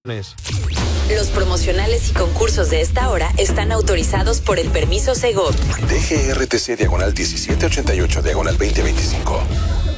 Los promocionales y concursos de esta hora están autorizados por el permiso Segov. DGRTC /1788/2025.